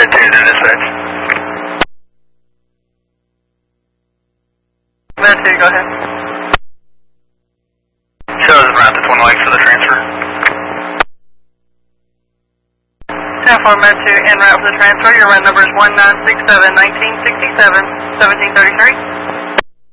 Med 2 to dispatch. Med 2, go ahead. Shows around to Twin Lakes for the transfer. 10-4 Med 2, en route for the transfer. Your run number is 1967 1967 1733.